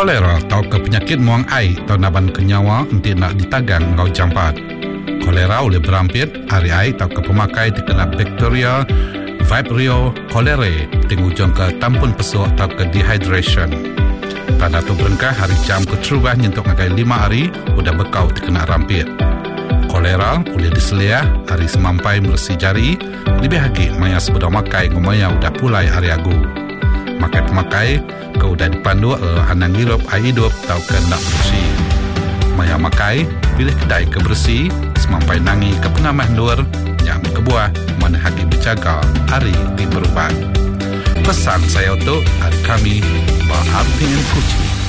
Kolera atau ke penyakit muang air atau naban kenyawa nanti nak ditagang ngau jampat. Kolera oleh berampit hari air atau ke pemakai terkena bakteria Vibrio cholerae tingujung ke tampun pesuk atau ke dehydration. Tanda tu berengkah hari jam keterubah nyentuk ngakai 5 hari udah bekau terkena rampit. Kolera boleh diseliah hari semampai bersih jari lebih lagi maya sebeda makai ngomaya udah pulai hari agu. Makai ke udah dipandu anang hirup air hidup tau ke nak bersih. Maya makai pilih kedai ke bersih semampai nangi ke pengamah luar yang ke buah mana hagi berjaga hari di berubat. Pesan saya untuk hari kami Baharti Kuci.